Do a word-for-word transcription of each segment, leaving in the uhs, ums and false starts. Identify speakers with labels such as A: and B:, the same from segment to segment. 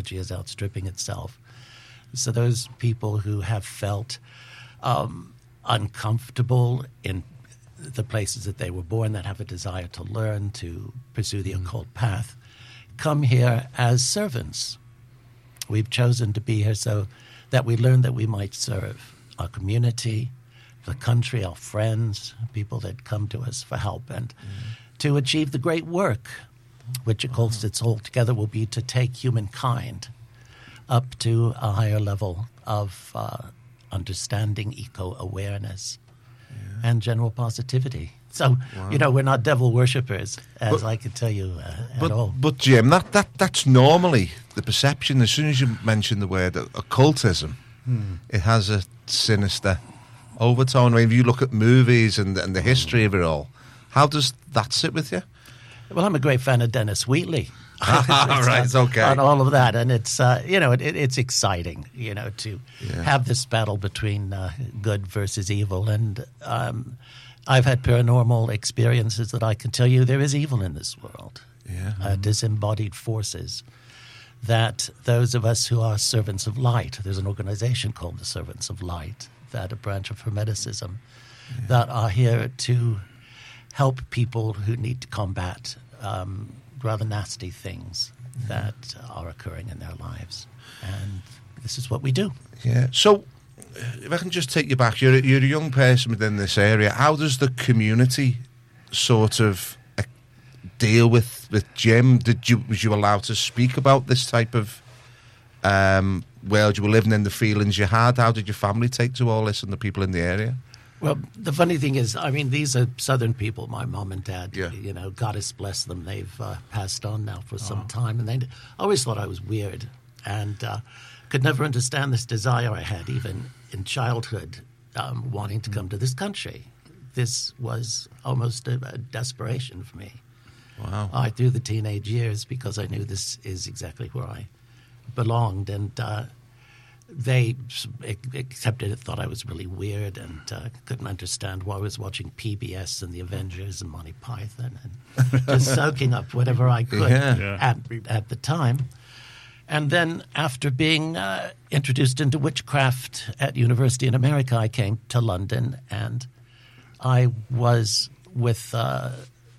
A: technology is outstripping itself. So those people who have felt um, uncomfortable in the places that they were born, that have a desire to learn, to pursue the mm. occult path, come here as servants. We've chosen to be here so that we learn that we might serve our community, the country, our friends, people that come to us for help, and mm. to achieve the great work, which occultists altogether will be to take humankind up to a higher level of uh, understanding, eco-awareness, yeah. and general positivity. So, wow. you know, we're not devil worshippers, as but, I can tell you uh, at
B: but,
A: all.
B: But, Jim, that, that that's normally the perception. As soon as you mention the word occultism, hmm. it has a sinister overtone. I mean, if you look at movies and, and the history of it all, how does that sit with you?
A: Well, I'm a great fan of Dennis Wheatley.
B: All right, it's okay.
A: On all of that. And it's, uh, you know, it, it, it's exciting, you know, to yeah. have this battle between uh, good versus evil. And um, I've had paranormal experiences that I can tell you there is evil in this world. Yeah. Uh, disembodied forces that those of us who are servants of light, there's an organization called the Servants of Light, that a branch of Hermeticism, yeah. that are here to help people who need to combat um, rather nasty things that are occurring in their lives. And this is what we do.
B: Yeah. So if I can just take you back, you're, you're a young person within this area. How does the community sort of uh, deal with, with Jim? Did you, was you allowed to speak about this type of um, world you were living in, the feelings you had? How did your family take to all this and the people in the area?
A: Well, the funny thing is, I mean, these are Southern people, my mom and dad.
B: Yeah.
A: You know, goddess bless them. They've uh, passed on now for some
B: Oh.
A: time. And they I always thought I was weird and uh, could never understand this desire I had, even in childhood, um, wanting to come to this country. This was almost a, a desperation for me.
B: Wow.
A: I through the teenage years, because I knew this is exactly where I belonged. And uh, they accepted it, thought I was really weird, and uh, couldn't understand why I was watching P B S and The Avengers and Monty Python and just soaking up whatever I could
B: Yeah.
C: Yeah.
A: At, at the time. And then after being uh, introduced into witchcraft at university in America, I came to London, and I was with uh,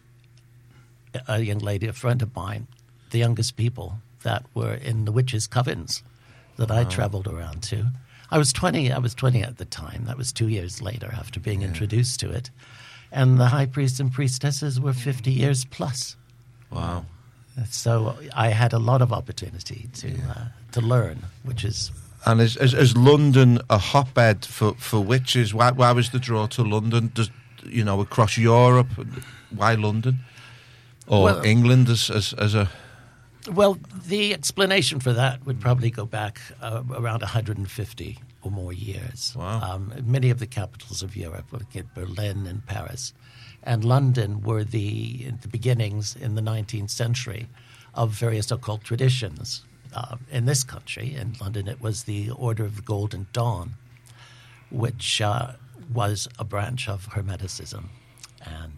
A: a young lady, a friend of mine, the youngest people that were in the witches' covens that I traveled around to. I was twenty. I was twenty at the time. That was two years later after being
B: Yeah.
A: introduced to it. And the high priests and priestesses were fifty years plus.
B: Wow.
A: So I had a lot of opportunity to
B: Yeah.
A: uh, to learn, which is...
B: And is, is, is London a hotbed for, for witches? Why, why was the draw to London? Does, you know, across Europe, why London? Or
A: Well-
B: England as, as, as a...
A: Well, the explanation for that would probably go back uh, around one hundred fifty or more years.
B: Wow.
A: Um, many of the capitals of Europe, like Berlin and Paris, and London were the, the beginnings in the nineteenth century of various occult traditions. Uh, in this country, in London, it was the Order of the Golden Dawn, which uh, was a branch of Hermeticism and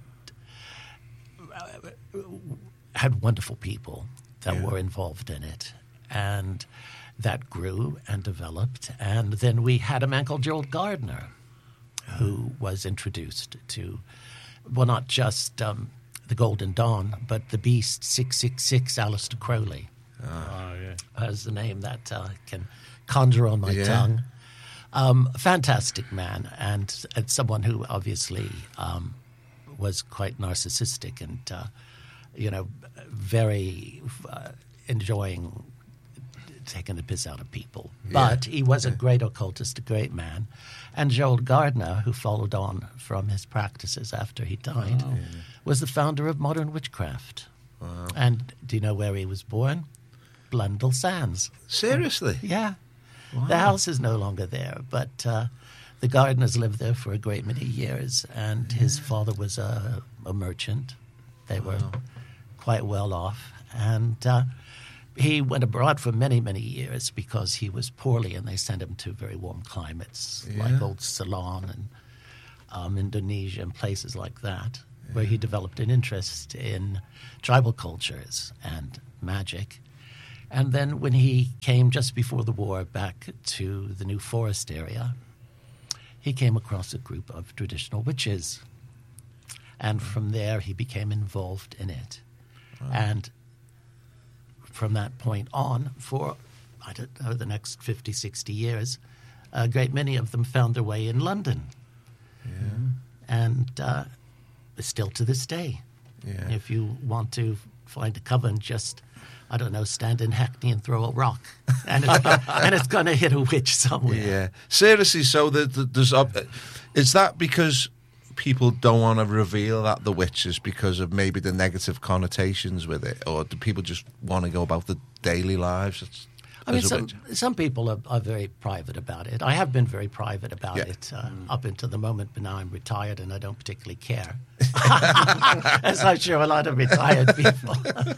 A: uh, had wonderful people that
B: Yeah.
A: were involved in it. And that grew and developed. And then we had a man called Gerald Gardner who was introduced to, well, not just um, the Golden Dawn, but the Beast six six six, Aleister Crowley.
C: Oh, yeah.
A: As the name that uh, can conjure on my
B: Yeah.
A: tongue. Um, a fantastic man, and, and someone who obviously um, was quite narcissistic and, uh, you know, very uh, enjoying taking the piss out of people. But he was a great occultist, a great man. And Gerald Gardner, who followed on from his practices after he died, was the founder of modern witchcraft.
B: Wow.
A: And do you know where he was born? Blundell Sands.
B: Seriously?
A: Yeah.
B: Wow.
A: The house is no longer there, but uh, the Gardners lived there for a great many years, and his father was a, a merchant. They were quite well off, and uh, he went abroad for many, many years because he was poorly, and they sent him to very warm climates
B: Yeah.
A: like old Ceylon and um, Indonesia and places like that, where he developed an interest in tribal cultures and magic. And then when he came just before the war back to the New Forest area, he came across a group of traditional witches. And from there, he became involved in it. Wow. And from that point on, for, I don't know, the next fifty, sixty years, a great many of them found their way in London.
B: Yeah.
A: And uh, still to this day.
B: Yeah.
A: If you want to find a coven, just, I don't know, stand in Hackney and throw a rock. And it's, and it's going to hit a witch somewhere.
B: Yeah. Seriously, so the, the, there's... Uh, is that because people don't want to reveal that the witches because of maybe the negative connotations with it? Or do people just want to go about the daily lives? It's,
A: I mean, some, some people are, are very private about it. I have been very private about
B: yeah.
A: it uh, mm. up until the moment, but now I'm retired and I don't particularly care. As I'm sure a lot of retired people.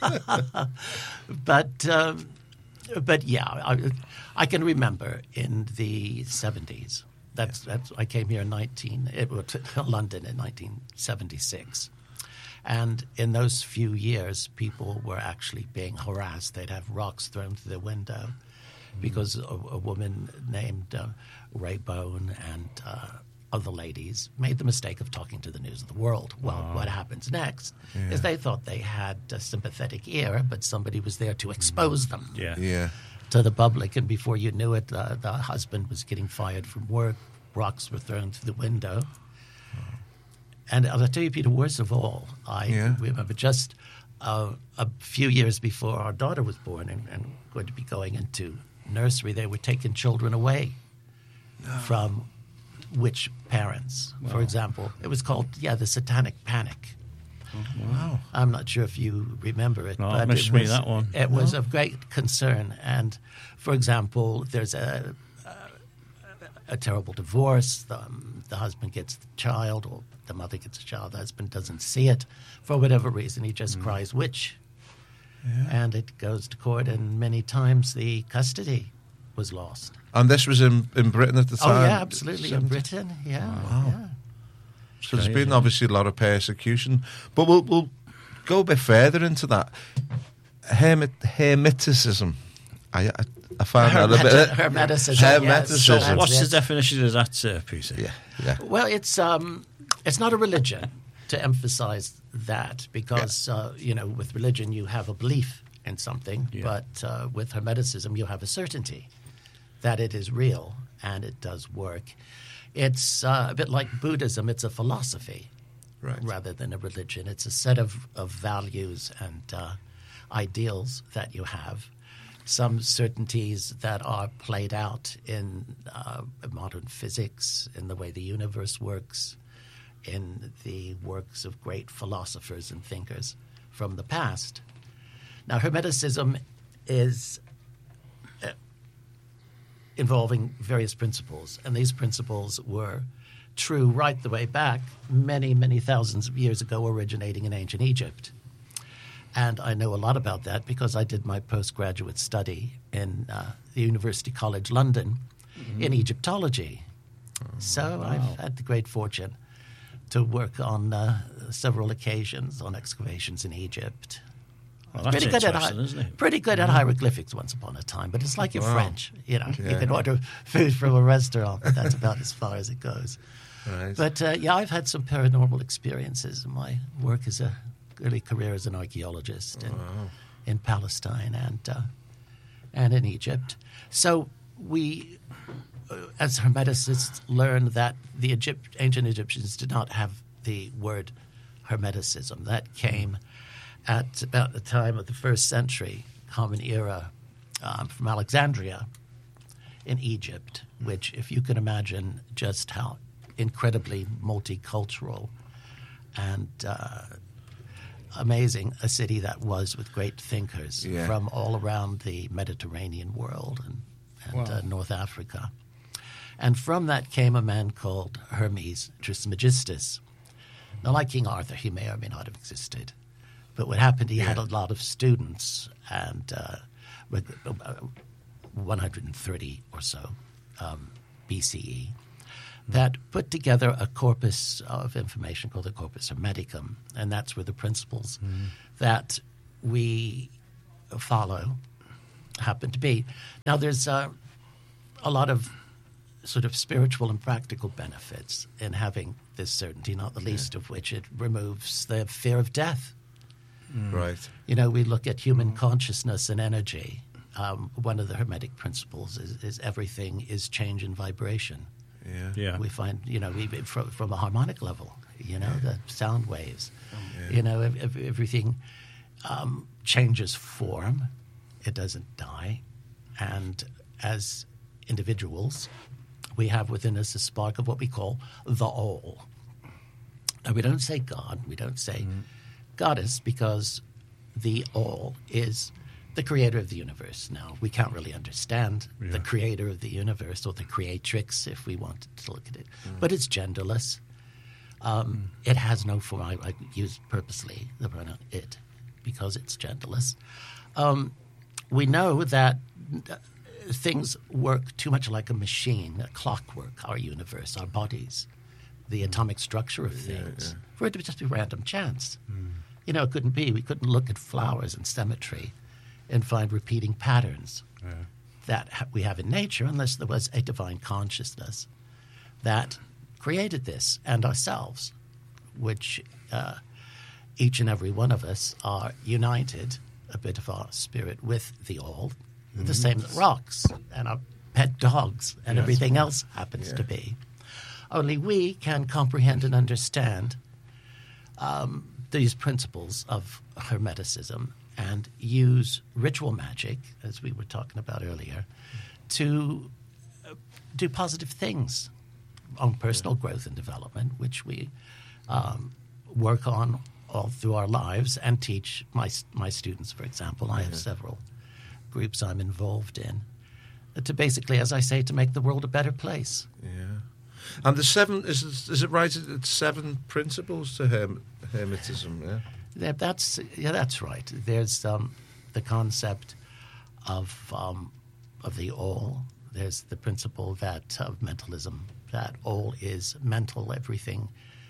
A: but, um, but yeah, I, I can remember in the seventies. That's, yeah. that's I came here in nineteen. It was to London in nineteen seventy-six. And in those few years, people were actually being harassed. They'd have rocks thrown through the window mm. because a, a woman named uh, Ray Bone and uh, other ladies made the mistake of talking to the News of the World. Well, wow. what happens next yeah. is they thought they had a sympathetic ear, but somebody was there to expose them
C: yeah.
B: Yeah.
A: to the public. And before you knew it, uh, the husband was getting fired from work. Rocks were thrown through the window. And I'll tell you, Peter, worst of all, I
B: yeah.
A: remember just uh, a few years before our daughter was born and, and going to be going into nursery, they were taking children away no. from witch parents. Wow. For example, it was called, yeah, the Satanic Panic.
B: Oh, wow.
A: I'm not sure if you remember it.
C: No,
A: but
C: missed
A: it was,
C: me that one.
A: It
C: no.
A: was of great concern. And, for example, there's a, a, a terrible divorce. The, um, the husband gets the child, or the mother gets a child. The husband doesn't see it for whatever reason. He just mm. cries witch. Yeah. And it goes to court, and many times the custody was lost.
B: And this was in, in Britain at the time?
A: Oh, yeah, absolutely. seventy In Britain, yeah.
B: Wow.
A: yeah.
B: So there's been obviously a lot of persecution. But we'll, we'll go a bit further into that. Hermit, Hermeticism. I, I, I found
A: Hermet-
B: that a bit...
A: Hermeticism.
B: Hermeticism.
A: Yes,
C: What's
A: it.
C: the definition of that, uh, Peter?
B: Yeah, yeah.
A: Well, it's um, it's not a religion, to emphasize that, because, yeah. uh, you know, with religion you have a belief in something, yeah. but uh, with Hermeticism you have a certainty that it is real and it does work. It's uh, a bit like Buddhism. It's a philosophy
B: right.
A: rather than a religion. It's a set of, of values and uh, ideals that you have, some certainties that are played out in uh, modern physics, in the way the universe works, in the works of great philosophers and thinkers from the past. Now, Hermeticism is uh, involving various principles, and these principles were true right the way back many, many thousands of years ago, originating in ancient Egypt. And I know a lot about that because I did my postgraduate study in uh, the University College London mm-hmm. in Egyptology. Oh, so wow. I've had the great fortune to work on uh, several occasions on excavations in Egypt.
C: Well, that's
A: pretty good at hi-
C: isn't it?
A: pretty good
C: mm-hmm.
A: at hieroglyphics once upon a time, but it's like you're
B: wow.
A: French. You know,
B: yeah.
A: you can order food from a restaurant, but that's about as far as it goes.
B: Right.
A: But uh, yeah, I've had some paranormal experiences in my work as a early career as an archaeologist in,
B: wow.
A: in Palestine and uh, and in Egypt. So we, uh, as Hermeticists, learned that the Egypt, ancient Egyptians did not have the word Hermeticism. That came at about the time of the first century, Common Era, um, from Alexandria in Egypt, which, if you can imagine just how incredibly multicultural and uh, amazing a city that was, with great thinkers
B: yeah.
A: from all around the Mediterranean world and, and
C: wow.
A: uh, North Africa. And from that came a man called Hermes Trismegistus. Now, like King Arthur, he may or may not have existed. But what happened, he yeah. had a lot of students, and uh, with uh, one hundred thirty or so um, B C E, that put together a corpus of information called the Corpus Hermeticum, and that's where the principles mm. that we follow happen to be. Now, there's uh, a lot of sort of spiritual and practical benefits in having this certainty, not the least of which it removes the fear of death.
B: Right.
A: You know, we look at human consciousness and energy. Um, one of the Hermetic principles is, is everything is change and vibration.
B: Yeah.
C: Yeah.
A: We find, you know, we, from, from a harmonic level, you know, the sound waves, you know, ev- ev- everything um, changes form. It doesn't die. And as individuals, we have within us a spark of what we call the all. And we don't say God, we don't say goddess, because the all is the creator of the universe. Now, we can't really understand the creator of the universe, or the creatrix, if we wanted to look at it. But it's genderless. Um, It has no form. I, I use purposely the pronoun it because it's genderless. Um, we know that uh, things work too much like a machine, a clockwork, our universe, our bodies, the atomic structure of things, for it to just be random chance. You know, it couldn't be. We couldn't look at flowers and symmetry and find repeating patterns that ha- we have in nature unless there was a divine consciousness that created this and ourselves, which uh, each and every one of us are united, a bit of our spirit with the all, the same as rocks and our pet dogs and everything else happens to be. Only we can comprehend and understand um, these principles of Hermeticism and use ritual magic, as we were talking about earlier, to uh, do positive things on personal growth and development, which we um, work on all through our lives and teach my my students, for example. I have several groups I'm involved in uh, to basically, as I say, to make the world a better place.
B: Yeah. And the seven, is, is it right, it's seven principles to Herm, Hermetism, yeah?
A: Yeah, that's yeah, that's right. There's um, the concept of um, of the all. There's the principle that of mentalism, that all is mental. Everything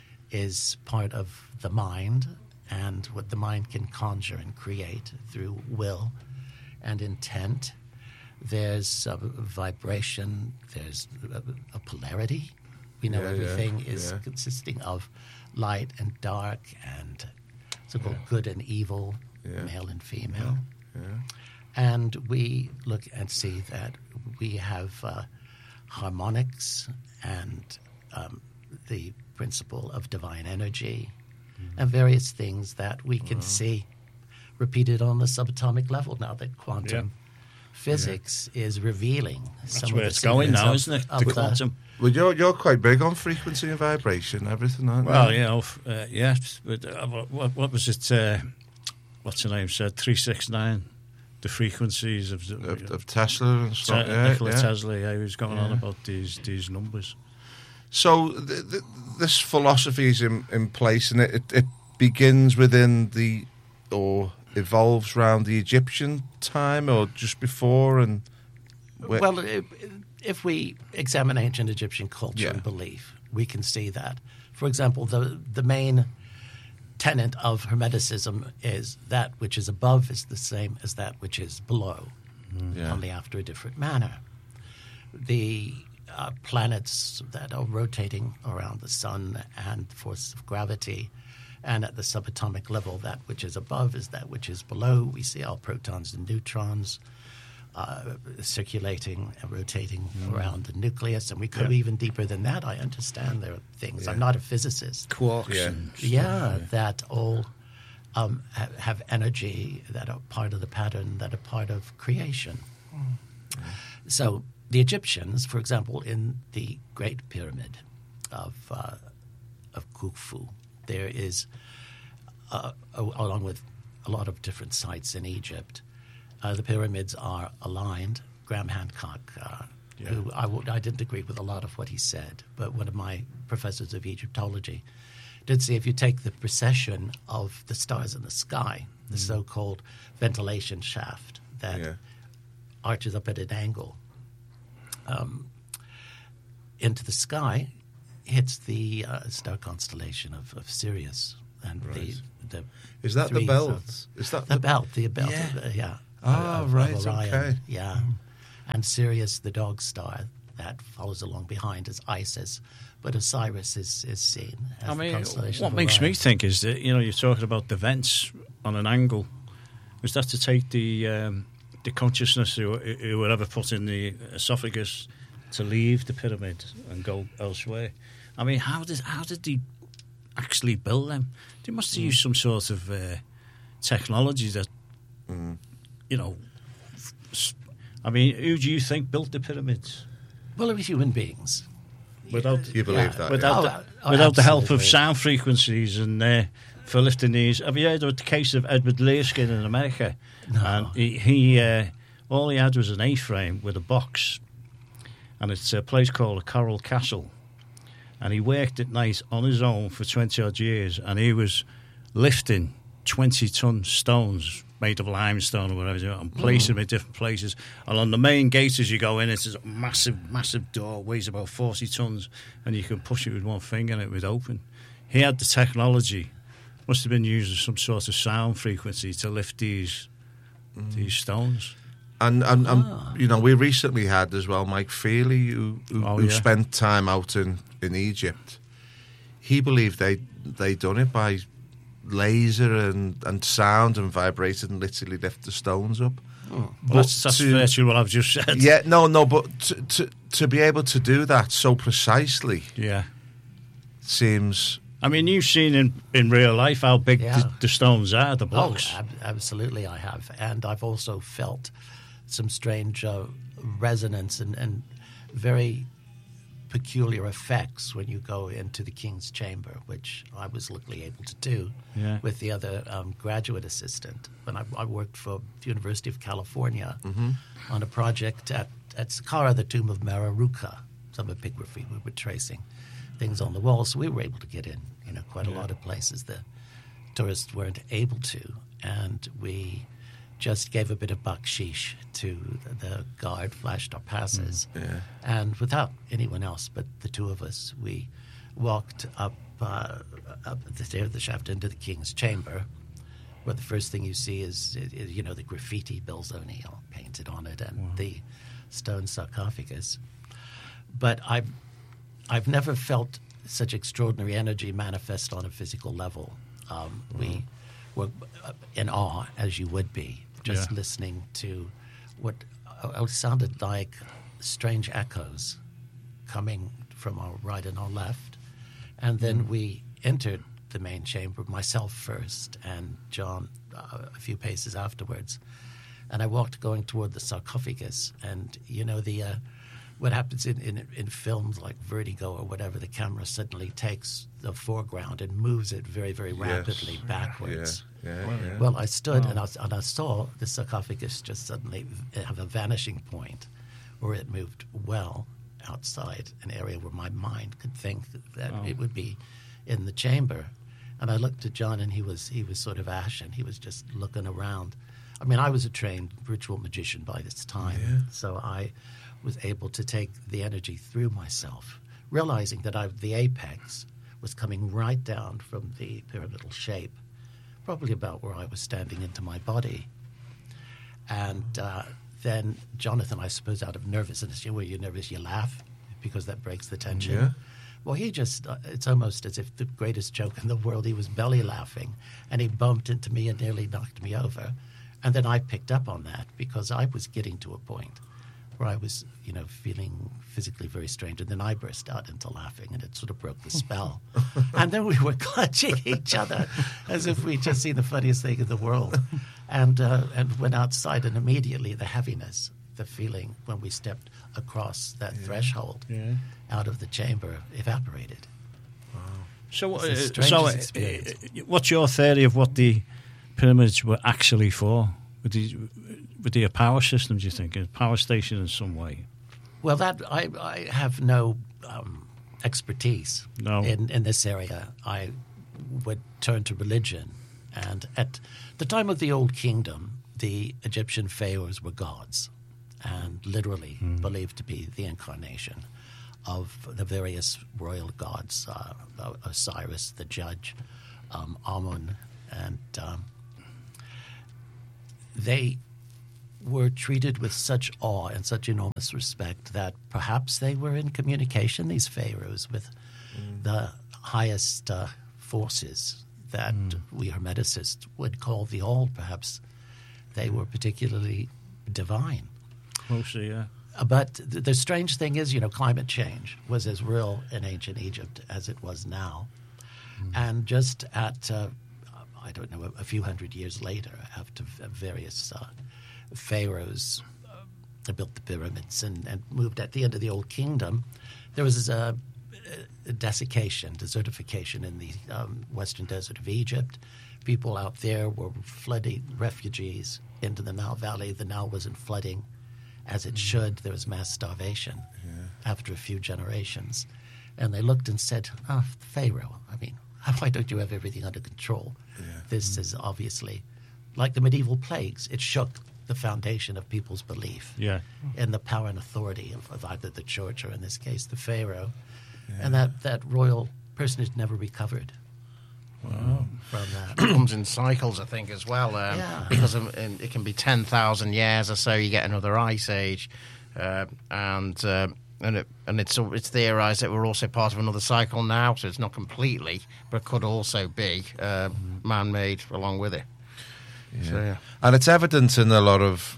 A: is part of the mind, and what the mind can conjure and create through will and intent. There's a vibration. There's a, a polarity. We know
B: Yeah, yeah,
A: everything is
B: yeah.
A: consisting of light and dark and so-called good and evil,
B: Yeah.
A: male and female.
B: Yeah.
A: And we look and see that we have uh, harmonics and um, the principle of divine energy and various things that we can see repeated on the subatomic level now that quantum physics is revealing
C: That's
A: some
C: where
A: of the
C: it's going
A: secrets
C: now,
A: of-
C: isn't it?
A: of
C: The
A: the-
C: quantum.
B: Well, you're, you're quite big on frequency and vibration, everything, aren't
C: Well,
B: you?
C: you know, f- uh, yes, but uh, what, what was it? Uh, what's the name said? three six nine, the frequencies of, the,
B: Of, of Tesla and
C: Te-
B: stuff. yeah,
C: Nikola
B: yeah.
C: Tesla. Yeah, he was going on
B: Yeah.
C: about these these numbers.
B: So th- th- this philosophy is in, in place, and it, it, it begins within the, or evolves around the Egyptian time, or just before, and where-
A: Well, if, if we examine ancient Egyptian culture
B: Yeah.
A: and belief, we can see that. For example, the the main tenet of Hermeticism is that which is above is the same as that which is below,
B: Yeah.
A: only after a different manner. The uh, planets that are rotating around the sun and the force of gravity, and at the subatomic level, that which is above is that which is below. We see our protons and neutrons uh, circulating and rotating around the nucleus, and we go even deeper than that. I understand there are things. I'm not a physicist.
C: Quarks.
B: Yeah.
C: And stuff,
A: Yeah, that all um, ha- have energy that are part of the pattern, that are part of creation. So the Egyptians, for example, in the Great Pyramid of uh, of Khufu, there is, uh, a- along with a lot of different sites in Egypt, uh, the pyramids are aligned. Graham Hancock, uh, who I, w- I didn't agree with a lot of what he said, but one of my professors of Egyptology did say if you take the precession of the stars in the sky, the so-called ventilation shaft that
B: Yeah.
A: arches up at an angle um, into the sky, hits the uh, star constellation of, of Sirius. And
B: Right.
A: the, the
B: is that the
A: three
B: belt?
A: zones.
B: Is that
A: The
B: the,
A: belt, the belt,
B: Yeah.
A: of, uh, yeah.
B: Ah,
A: of- of
B: right,
A: Orion.
B: okay.
A: Yeah. And Sirius, the dog star, that follows along behind is Isis. But Osiris is, is seen as
C: I
A: the
C: mean,
A: constellation
C: what
A: of
C: makes
A: Orion.
C: me think is that, you know, you're talking about the vents on an angle. Was that to take the um, the consciousness who, who whatever put in the esophagus to leave the pyramid and go elsewhere? I mean, how did how did they actually build them? They must have used some sort of uh, technology that, you know. s- I mean, who do you think built the pyramids?
A: Well, it was human beings.
C: Without
B: You believe
A: Yeah.
B: that?
C: without
A: yeah.
C: the,
A: Oh,
C: without the help of
A: absolutely.
C: sound frequencies and uh, for lifting these. Have you heard of the case of Edward Learskin in America?
A: No.
C: And he, he uh, all he had was an A-frame with a box, and it's a place called a Coral Castle. And he worked at night on his own for twenty odd years, and he was lifting twenty ton stones made of limestone or whatever, and placing them in different places. And on the main gate as you go in, it's a massive, massive door, weighs about forty tons, and you can push it with one finger and it would open. He had the technology, must have been using some sort of sound frequency to lift these these stones.
B: And, and, and
A: Ah.
B: you know, we recently had as well Mike Feely, who, who,
C: Oh,
B: who
C: yeah.
B: spent time out in, in Egypt. He believed they they done it by laser and, and sound and vibrated and literally lift the stones up.
C: Well, that's that's
B: to-
C: virtually what I've just said.
B: Yeah, no, no, but to, to to be able to do that so precisely
C: Yeah.
B: seems.
C: I mean, you've seen in, in real life how big
A: Yeah.
C: the, the stones are, the
A: Oh,
C: blocks.
A: ab- absolutely, I have, and I've also felt some strange uh, resonance and, and very peculiar effects when you go into the King's Chamber, which I was luckily able to do
C: Yeah.
A: with the other um, graduate assistant. When I, I worked for the University of California on a project at, at Saqqara, the tomb of Mararuka, some epigraphy we were tracing things on the wall, so we were able to get in, you know, quite a lot of places the tourists weren't able to, and we just gave a bit of bakshish to the, the guard, flashed our passes,
B: Yeah.
A: and without anyone else but the two of us, we walked up, uh, up the stairs of the shaft into the King's Chamber, where the first thing you see is, i- i- you know, the graffiti Bills O'Neill painted on it and the stone sarcophagus. But I've, I've never felt such extraordinary energy manifest on a physical level. Um, We were uh, in awe, as you would be, just
C: Yeah.
A: listening to what uh, sounded like strange echoes coming from our right and our left. And then we entered the main chamber, myself first, and John uh, a few paces afterwards. And I walked going toward the sarcophagus. And, you know, the uh, what happens in, in, in films like Vertigo or whatever, the camera suddenly takes the foreground and moves it very, very rapidly
B: Yes.
A: backwards.
B: Yeah, yeah, yeah.
A: Well, I stood and, I, and I saw the sarcophagus just suddenly have a vanishing point where it moved well outside an area where my mind could think that it would be in the chamber. And I looked at John, and he was he was sort of ashen. He was just looking around. I mean, I was a trained ritual magician by this time, so I was able to take the energy through myself, realizing that I, the apex was coming right down from the pyramidal shape, probably about where I was standing into my body. And uh, then Jonathan, I suppose, out of nervousness, you know, when you're nervous, you laugh because that breaks the tension.
B: Yeah.
A: Well, he just, uh, it's almost as if the greatest joke in the world, he was belly laughing, and he bumped into me and nearly knocked me over. And then I picked up on that because I was getting to a point where I was, you know, feeling physically very strange. And then I burst out into laughing, and it sort of broke the spell. And then we were clutching each other as if we'd just seen the funniest thing in the world. And, uh, and went outside, and immediately the heaviness, the feeling when we stepped across that threshold
C: Yeah.
A: out of the chamber evaporated.
C: So,
A: It's the
C: uh,
A: strangest
C: so uh,
A: experience.
C: uh, what's your theory of what the pyramids were actually for? Were they, were they a power system, do you think? A power station in some way?
A: Well, that I, I have no um, expertise
C: No.
A: in, in this area. I would turn to religion. And at the time of the Old Kingdom, the Egyptian pharaohs were gods and literally believed to be the incarnation of the various royal gods, uh, Osiris, the judge, um, Amun, and um, they were treated with such awe and such enormous respect that perhaps they were in communication, these pharaohs, with mm. the highest uh, forces that mm. we Hermeticists would call the all. Perhaps they were particularly divine.
C: Mostly, yeah.
A: Uh, but the, the strange thing is, you know, climate change was as real in ancient Egypt as it was now. Mm. And just at, uh, I don't know, a, a few hundred years later, after various uh, pharaohs uh, built the pyramids and, and moved at the end of the Old Kingdom, there was a, a desiccation, desertification in the um, western desert of Egypt. People out there were flooding, refugees into the Nile Valley. The Nile wasn't flooding as it should. There was mass starvation yeah. after a few generations. And they looked and said, oh, Pharaoh, I mean, why don't you have everything under control? Yeah. This mm-hmm. is obviously like the medieval plagues. It shook the foundation of people's belief
C: yeah.
A: in the power and authority of, of either the church or, in this case, the Pharaoh. Yeah. And that, that royal personage never recovered.
D: Wow.
A: From that.
D: It comes in cycles, I think, as well. Um,
A: yeah.
D: Because of, in, it can be ten thousand years or so, you get another ice age. Uh, and uh, and, it, and it's it's theorised that we're also part of another cycle now, so it's not completely, but could also be uh, mm-hmm. man-made along with it.
B: Yeah.
D: So, yeah.
B: And it's evident in a lot of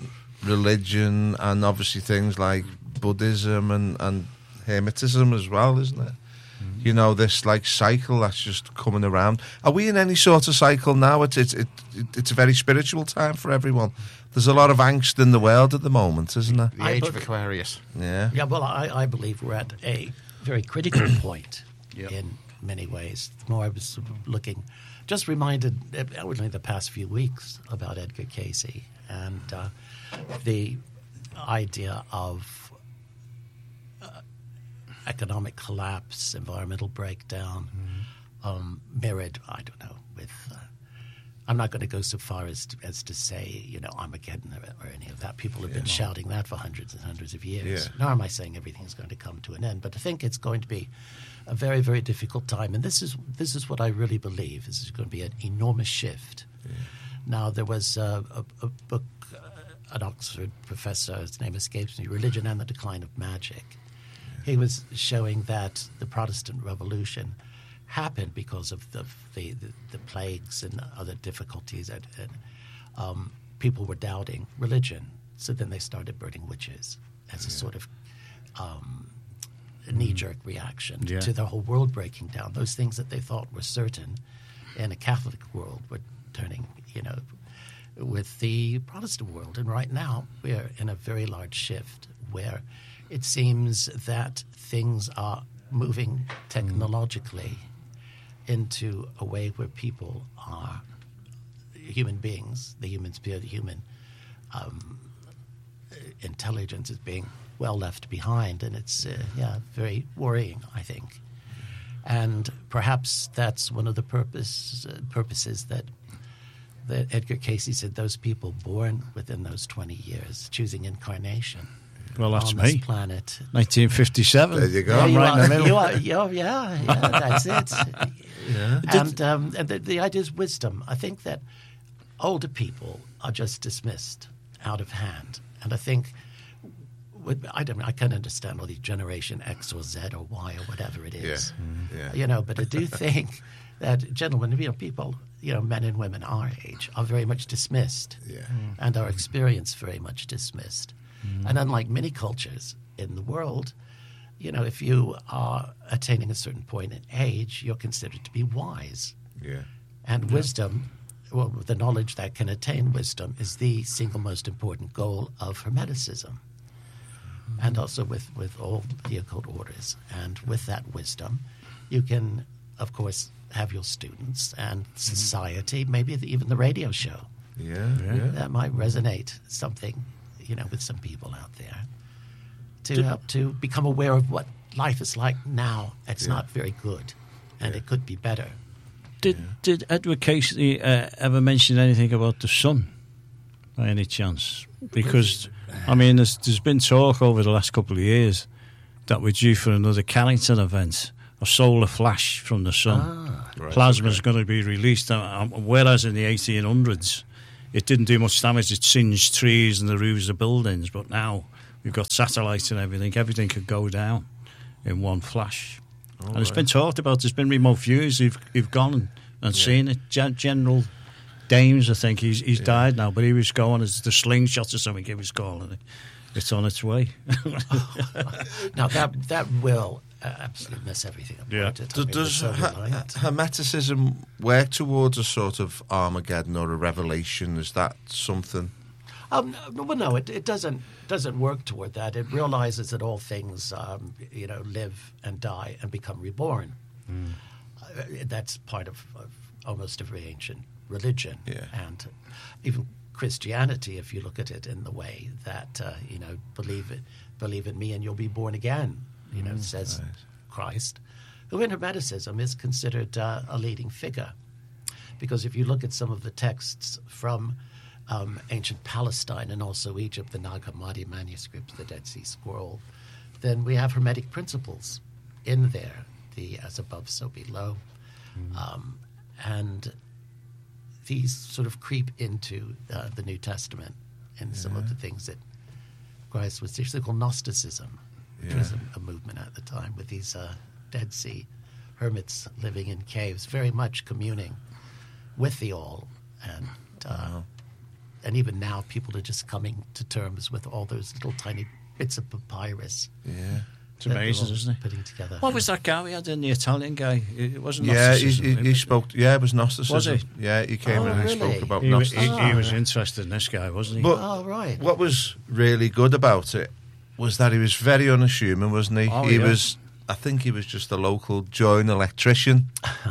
B: religion and obviously things like Buddhism and, and Hermetism as well, isn't it? Mm-hmm. You know, this like cycle that's just coming around. Are we in any sort of cycle now? It's, it's, it, it's a very spiritual time for everyone. There's a lot of angst in the world at the moment, isn't there?
D: The age of Aquarius.
B: Yeah.
A: Yeah, well, I, I believe we're at a very critical point yep. in many ways. The more I was looking, just reminded, only the past few weeks, about Edgar Cayce and uh, the idea of uh, economic collapse, environmental breakdown, mm-hmm. um, mirrored, I don't know, with... Uh, I'm not going to go so far as to, as to say, you know, Armageddon or, or any of that. People have been yeah. shouting that for hundreds and hundreds of years. Yeah. Nor am I saying everything's going to come to an end, but I think it's going to be a very, very difficult time. And this is this is what I really believe. This is going to be an enormous shift. Yeah. Now, there was a, a, a book, uh, an Oxford professor, his name escapes me, Religion and the Decline of Magic. Yeah. He was showing that the Protestant Revolution happened because of the the, the, the plagues and other difficulties, and, and um, people were doubting religion. So then they started burning witches as a yeah. sort of um, a knee-jerk reaction
C: yeah.
A: to the whole world breaking down. Those things that they thought were certain in a Catholic world were turning, you know, with the Protestant world. And right now we're in a very large shift where it seems that things are moving technologically mm. into a way where people are human beings, the human spirit, the human um, intelligence is being well left behind, and it's uh, yeah very worrying, I think. And perhaps that's one of the purpose uh, purposes that that Edgar Cayce said, those people born within those twenty years, choosing incarnation.
C: Well, that's
A: on
C: me.
A: This planet.
C: nineteen fifty-seven.
B: There you go.
A: Yeah,
C: I'm
A: you
C: right
A: are,
C: in the middle.
A: You are, you, yeah, yeah, that's it.
B: Yeah.
A: And, um, and the, the idea is wisdom. I think that older people are just dismissed out of hand. And I think, with, I don't I can't understand all these Generation X or Z or Y or whatever it is.
B: Yeah. Mm-hmm. Yeah.
A: You know, but I do think that gentlemen, you know, people, you know, men and women our age are very much dismissed.
B: Yeah.
A: And our experience very much dismissed. Mm. And unlike many cultures in the world, you know, if you are attaining a certain point in age, you're considered to be wise.
B: Yeah.
A: And
B: yeah.
A: wisdom, well, the knowledge that can attain wisdom is the single most important goal of Hermeticism. Mm. And also with, with all the occult orders. And with that wisdom, you can, of course, have your students and society, mm. maybe even the radio show.
B: Yeah, yeah.
A: That might resonate something, you know, with some people out there, to
C: Did,
A: help to become aware of what life is like now. It's
B: yeah.
A: not very good, and
B: yeah.
A: it could be better.
C: Did
B: yeah.
C: did Edward Cayce uh, ever mention anything about the sun, by any chance? Because, I mean, there's, there's been talk over the last couple of years that we're due for another Carrington event, a solar flash from the sun.
A: Ah,
C: right, Plasma's okay. going to be released, uh, whereas in the eighteen hundreds, it didn't do much damage. It singed trees and the roofs of buildings. But now we've got satellites and everything. Everything could go down in one flash.
B: Oh,
C: and it's
B: right.
C: been talked about. There's been remote views. You've, you've gone and, and
B: Yeah.
C: seen it. Gen- General Dames, I think, he's he's died now. But he was going as the slingshot or something he was calling it. It's on its way.
A: Now that that will uh, absolutely mess everything up.
C: Yeah.
A: won't it? I
B: Does,
A: mean,
B: does
A: we're so
B: her-
A: reliant.
B: Hermeticism work towards a sort of Armageddon or a revelation? Is that something?
A: Um, no, well, no, it, it doesn't doesn't work toward that. It realizes that all things, um, you know, live and die and become reborn.
B: Mm.
A: Uh, that's part of, of almost every ancient religion,
B: Yeah.
A: and even Christianity. If you look at it in the way that uh, you know, believe it, believe in me, and you'll be born again. You know, says
B: right.
A: Christ, who in Hermeticism is considered uh, a leading figure, because if you look at some of the texts from Um, ancient Palestine and also Egypt, the Nag Hammadi manuscripts, the Dead Sea Scroll, then we have Hermetic principles in there, the as above, so below. Um, and these sort of creep into uh, the New Testament and some of the things that Christ was teaching. They call Gnosticism. It was a, a movement at the time with these uh, Dead Sea hermits living in caves, very much communing with the all. And uh, And even now, people are just coming to terms with all those little tiny bits of papyrus.
B: Yeah.
C: It's amazing, isn't it?
A: Putting together.
C: What was that guy we had in, the Italian guy? It wasn't
B: Yeah, he,
C: Gnosticism,
B: he, he
C: it?
B: spoke. Yeah, it was Gnosticism.
C: Was he?
B: Yeah, he came
A: Oh,
B: in and he
A: really?
B: spoke about
C: He, was- he,
B: Gnosticism.
C: he was interested in this guy, wasn't he?
B: But
A: Oh, right.
B: what was really good about it was that he was very unassuming, wasn't he?
C: Oh,
B: he
C: yeah.
B: was. I think he was just a local joint electrician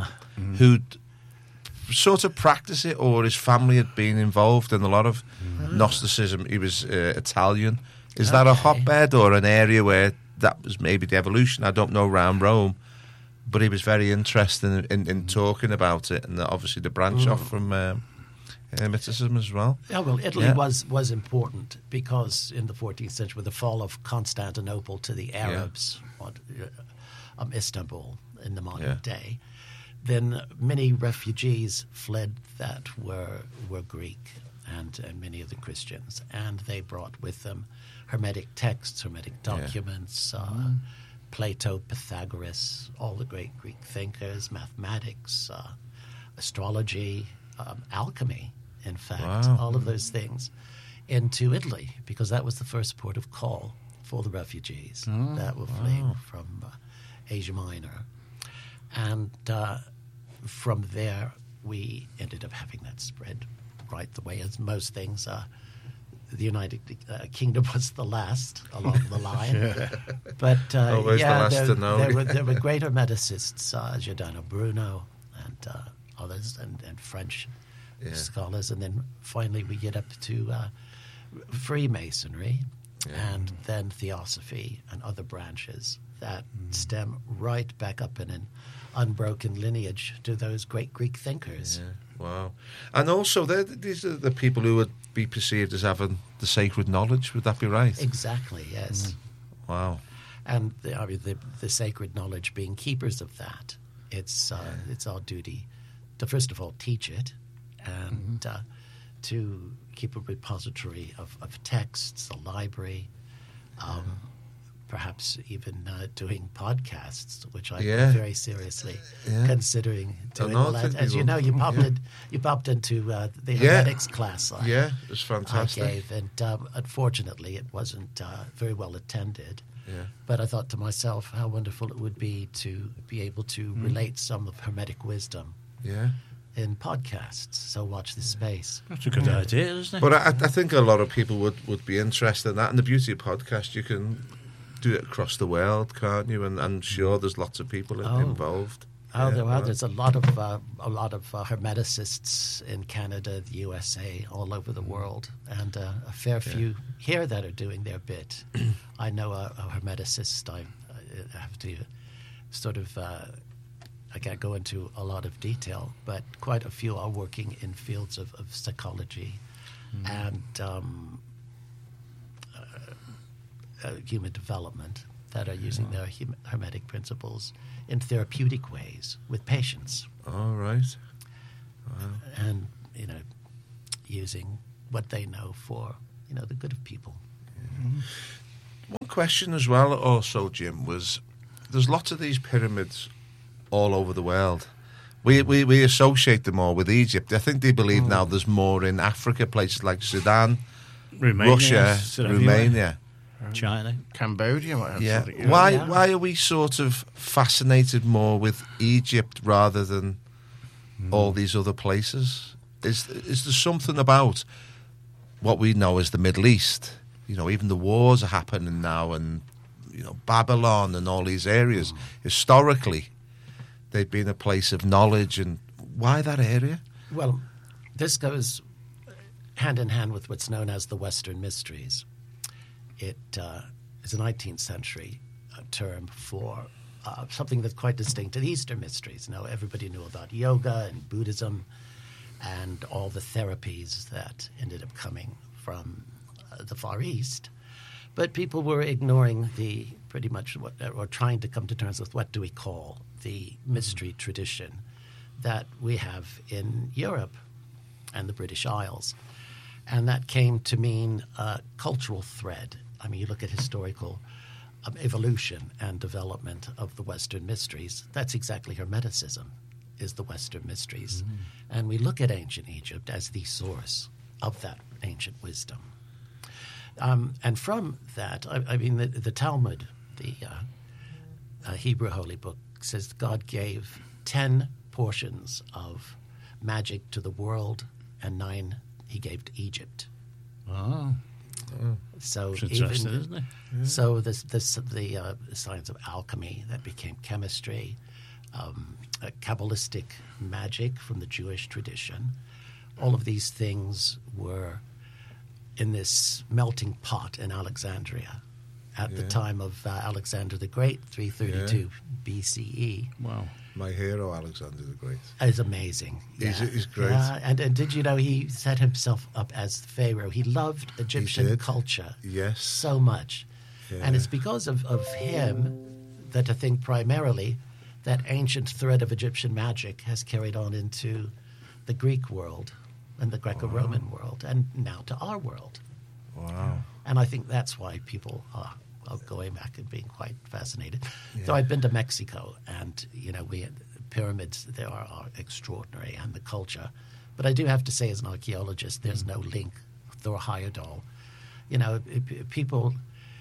B: who'd sort of practice it, or his family had been involved in a lot of Gnosticism. He was uh, Italian. Is that a
A: Okay.
B: hotbed or an area where that was maybe the evolution? I don't know, around Rome. But he was very interested in, in, in talking about it, and obviously the branch off from um, Hermeticism as well.
A: Yeah, well, Italy
B: Yeah.
A: was, was important because in the fourteenth century, with the fall of Constantinople to the Arabs, or, uh, um, Istanbul in the modern
B: Yeah.
A: day, then many refugees fled that were were Greek and, and many of the Christians, and they brought with them Hermetic texts, Hermetic documents, uh, Plato, Pythagoras, all the great Greek thinkers, mathematics, uh, astrology, um, alchemy, in fact,
B: Wow.
A: all of those things into Italy, because that was the first port of call for the refugees that were fleeing from uh, Asia Minor. And uh, from there, we ended up having that spread right the way as most things. Uh, the United uh, Kingdom was the last along the line. But uh,
B: Always the
A: yeah,
B: last
A: there,
B: to know.
A: there, were, there were great Hermeticists, uh, Giordano Bruno and uh, others, and, and French
B: Yeah.
A: scholars. And then finally we get up to uh, Freemasonry and then Theosophy and other branches that stem right back up in an unbroken lineage to those great Greek thinkers.
B: Yeah. Wow. And also, they're- these are the people who would be perceived as having the sacred knowledge. Would that be right?
A: Exactly, yes.
B: Wow.
A: And the, I mean, the, the sacred knowledge being keepers of that. It's uh, it's our duty to first of all teach it, and uh, to keep a repository of, of texts, a library, um, perhaps even uh, doing podcasts, which I'm
B: Yeah.
A: very seriously
B: Yeah.
A: considering doing.
B: know
A: Well, as,
B: that
A: as
B: you
A: you
B: will.
A: know, you popped in, you popped into uh, the
B: Yeah.
A: hermetics class. I,
B: Yeah, it was
A: I
B: fantastic.
A: gave, and um, unfortunately, it wasn't uh, very well attended.
B: Yeah.
A: But I thought to myself how wonderful it would be to be able to
B: Mm.
A: relate some of Hermetic wisdom
B: Yeah.
A: in podcasts. So watch this space.
C: That's a good idea, isn't it?
B: But I, I think a lot of people would, would be interested in that. And the beauty of podcast, you can do it across the world, can't you? And I'm sure there's lots of people
A: Oh.
B: involved.
A: Oh,
B: Yeah,
A: there are.
B: well,
A: There's a lot of uh, a lot of uh, Hermeticists in Canada, the U S A, all over the world, and uh, a fair few here that are doing their bit. I know a, a Hermeticist. I, I have to sort of. Uh, I can't go into a lot of detail, but quite a few are working in fields of, of psychology and um, uh, uh, human development that are using their hum- Hermetic principles in therapeutic ways with patients.
B: All right.
A: And, you know, using what they know for, you know, the good of people.
B: One question as well, also, Jim, was there's lots of these pyramids all over the world. We we, we associate them all with Egypt. I think they believe now there's more in Africa, places like Sudan,
C: Romania,
B: Russia,
C: it's everywhere.
B: Romania.
C: China.
D: Cambodia. What
B: Yeah.
D: sort of-
B: Why
A: Yeah.
B: why are we sort of fascinated more with Egypt rather than all these other places? Is is there something about what we know as the Middle East? You know, even the wars are happening now, and you know, Babylon and all these areas. Historically, they've been a place of knowledge, and why that area?
A: Well, this goes hand in hand with what's known as the Western Mysteries. It uh, is a nineteenth century uh, term for uh, something that's quite distinct to the Eastern Mysteries. Now, everybody knew about yoga and Buddhism and all the therapies that ended up coming from uh, the Far East. But people were ignoring the pretty much what, or trying to come to terms with what do we call the mystery tradition that we have in Europe and the British Isles. And that came to mean a cultural thread. I mean, you look at historical um, evolution and development of the Western mysteries. That's exactly Hermeticism, is the Western mysteries. Mm-hmm. And we look at ancient Egypt as the source of that ancient wisdom. Um, and from that, I, I mean, the, the Talmud, the uh, uh, Hebrew holy book, says God gave ten portions of magic to the world, and nine he gave to Egypt.
C: Oh,
A: So
C: it's interesting,
A: even,
C: isn't it?
A: So this, this the uh, science of alchemy that became chemistry, um, uh, Kabbalistic magic from the Jewish tradition, all of these things were in this melting pot in Alexandria at the
B: Yeah.
A: time of uh, Alexander the Great, three thirty-two B C E.
C: Wow.
B: My hero, Alexander the Great.
A: Is amazing.
B: He's-
A: Yeah.
B: he's great.
A: Yeah, and, and did you know he set himself up as Pharaoh? He loved Egyptian
B: did.
A: culture
B: Yes.
A: so much.
B: Yeah.
A: And it's because of, of him that I think primarily that ancient thread of Egyptian magic has carried on into the Greek world and the Greco-Roman world and now to our world.
B: Wow.
A: And I think that's why people are, are going back and being quite fascinated. So I've been to Mexico, and you know, we pyramids there are, are extraordinary, and the culture. But I do have to say, as an archaeologist, there's no link. Thor Heyerdahl, you know, it, it- people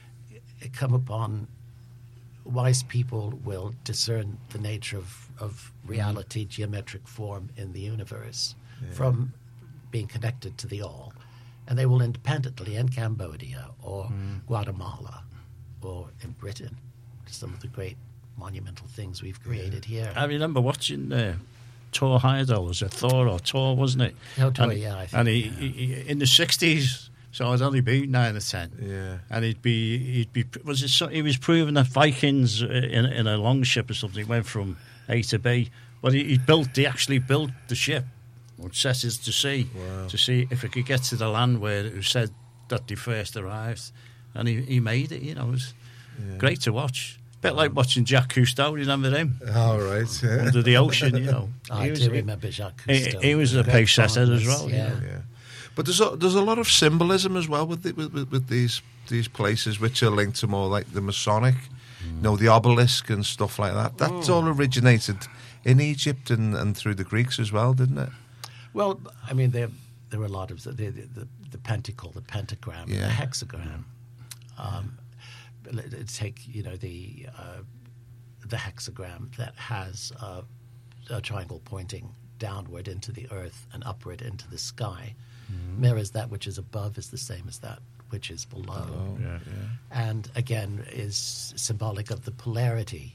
A: come upon wise people will discern the nature of, of reality, geometric form in the universe from being connected to the all. And they will independently in Cambodia or Guatemala or in Britain, some of the great monumental things we've created here.
C: I remember watching uh, Thor Heyerdahl. Was it Thor or Thor, wasn't it?
A: Oh, Thor,
C: and,
A: yeah, I think,
C: and he,
A: yeah.
C: he, he in the sixties, so I'd only be nine or ten.
B: Yeah.
C: And he'd be he'd be was it so, he was proving that Vikings uh, in in a long ship or something went from A to B, but he, he built he actually built the ship, or set it to sea
B: Wow.
C: to see if it could get to the land where it was said that they first arrived, and he, he made it. You know, it was great to watch. Bit like watching Jacques Cousteau. Remember him?
B: All right. Yeah.
C: Under the ocean, you know.
A: I
C: He was-
A: do remember Jacques
C: he-
A: Cousteau.
C: he was a
A: Great
C: pace setter as
A: fondness,
C: well, yeah.
B: Yeah. But there's a, there's a lot of symbolism as well with, the, with, with with these these places, which are linked to more like the Masonic, you know, the obelisk and stuff like that. That's all originated in Egypt and, and through the Greeks as well, didn't it?
A: Well, I mean, there there were a lot of the the, the, the pentacle, the pentagram, and
B: Yeah.
A: the hexagram. Um, but let- let's take you know the uh, the hexagram that has uh, a triangle pointing downward into the earth and upward into the sky, mirrors that which is above is the same as that which is below.
C: Yeah.
A: And again is symbolic of the polarity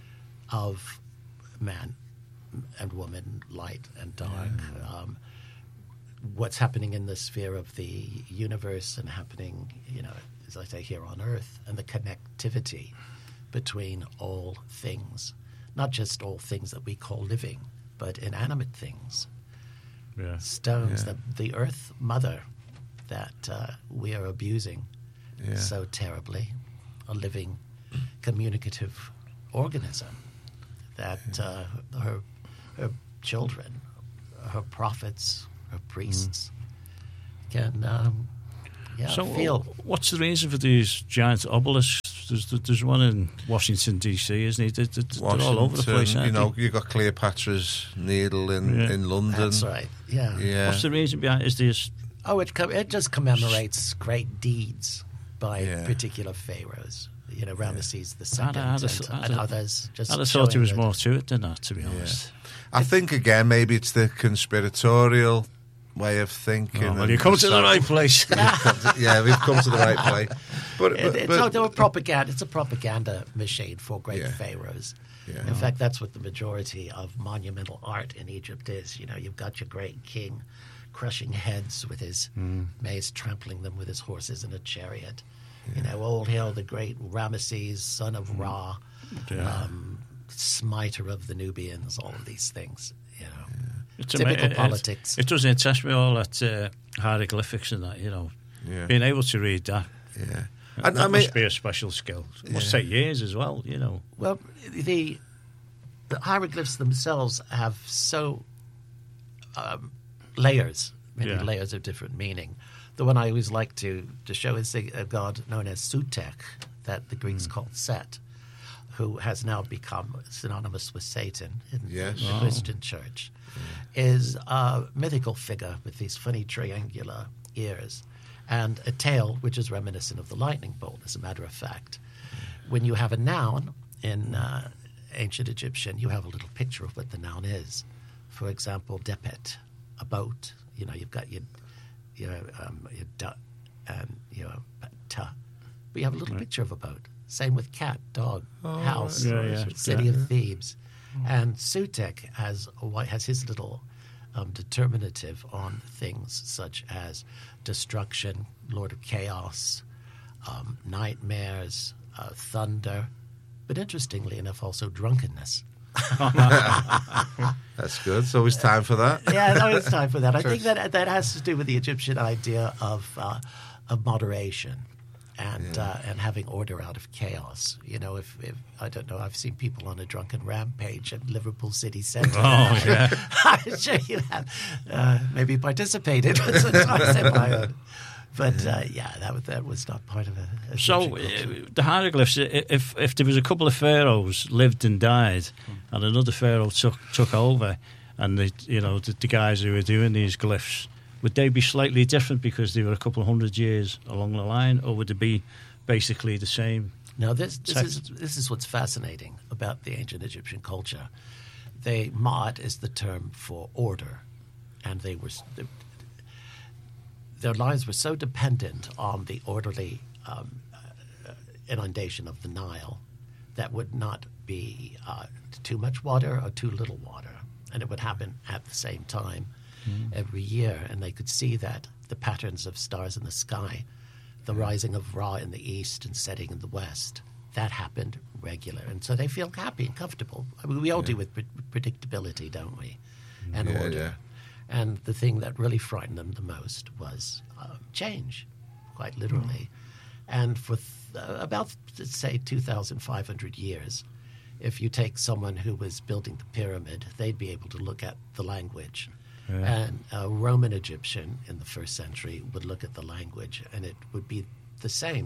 A: of man and woman, light and dark. Um, what's happening in the sphere of the universe and happening, you know, as I say, here on Earth, and the connectivity between all things, not just all things that we call living, but inanimate things.
C: Yeah.
A: Stones,
B: Yeah.
A: the, the Earth Mother that uh, we are abusing
B: Yeah.
A: so terribly, a living, communicative organism that uh, her, her children, her prophets, her priests, can um, yeah,
C: So,
A: feel.
C: what's the reason for these giant obelisks? There's, there's one in Washington D C, isn't it? They're, they're, they're all over the place,
B: Washington,
C: aren't
B: you know,
C: they?
B: you got Cleopatra's Needle in,
C: Yeah.
B: in London.
A: That's right. Yeah.
B: Yeah.
C: What's the reason behind? Is this?
A: Oh, it com- it just commemorates great deeds by
B: Yeah.
A: particular pharaohs. You know, Ramesses the
C: I'd-
A: second
C: I'd have-
A: and,
C: I'd
A: and
C: have-
A: others. Just
C: I'd have thought there
A: showing
C: was
A: that-
C: more to it than that, to be honest.
B: I think again maybe it's the conspiratorial way of thinking.
C: Oh, well,
B: and
C: you come to the
B: so-
C: right place.
B: We've come to- yeah, we've come to the right place. But,
A: It,
B: but,
A: it's,
B: but-
A: a, propaganda, it's a propaganda machine for great
B: Yeah.
A: pharaohs.
B: Yeah.
A: In fact, that's what the majority of monumental art in Egypt is. You know, you've got your great king crushing heads with his mace, trampling them with his horses in a chariot. You know, old hail the great Ramesses, son of Ra,
C: Yeah.
A: um, smiter of the Nubians, all of these things. You know,
C: It's
A: typical
C: ama- it-
A: politics.
C: It, it does interest me all that uh, hieroglyphics and that, you know.
B: Yeah.
C: Being able to read that.
B: yeah.
C: That
B: And I mean,
C: must be a special skill. It must
B: Yeah.
C: take years as well, you know.
A: Well, the the hieroglyphs themselves have so um, layers, many
C: Yeah.
A: layers of different meaning. The one I always like to, to show is a, a god known as Sutek, that the Greeks
B: Hmm.
A: called Set, who has now become synonymous with Satan in
B: Yes.
A: the
C: Wow.
A: Christian church, is a mythical figure with these funny triangular ears and a tail which is reminiscent of the lightning bolt, as a matter of fact. When you have a noun in uh, ancient Egyptian, you have a little picture of what the noun is. For example, depet, a boat. You know, you've got your, your, um, your da and your ta. But you have a little picture of a boat. Same with cat, dog, house,
C: Yeah, yeah.
A: city
C: Yeah.
A: of Thebes. And Sutek has a, wi- has his little um, determinative on things such as destruction, Lord of Chaos, um, nightmares, uh, thunder, but interestingly enough, also drunkenness.
B: that's good. It's always time for that.
A: Yeah, no, it's time for that. I think that that has to do with the Egyptian idea of uh, of moderation and uh, and having order out of chaos. You know, if, if I don't know, I've seen people on a drunken rampage at Liverpool city centre.
C: Oh, yeah.
A: I'm sure you have uh, maybe participated sometimes in my own. But uh, yeah, that was, that was not part of a. a
C: So,
A: Egyptian culture.
C: uh, the hieroglyphs, i- if if there was a couple of pharaohs lived and died, and another pharaoh took took over, and the you know the, the guys who were doing these glyphs, would they be slightly different because they were a couple of hundred years along the line, or would they be basically the same?
A: Now, this this
C: Sex-
A: is this is what's fascinating about the ancient Egyptian culture. They Ma'at is the term for order, and they were their lives were so dependent on the orderly um, uh, inundation of the Nile that would not be uh, too much water or too little water, and it would happen at the same time every year, and they could see that the patterns of stars in the sky, the rising of Ra in the east and setting in the west, that happened regular, and so they feel happy and comfortable. I mean, we all do with pre- predictability, don't we? And
B: Yeah,
A: order.
B: yeah.
A: And the thing that really frightened them the most was uh, change, quite literally. And for th- uh, about, let's say, two thousand five hundred years, if you take someone who was building the pyramid, they'd be able to look at the language. And a Roman Egyptian in the first century would look at the language, and it would be the same.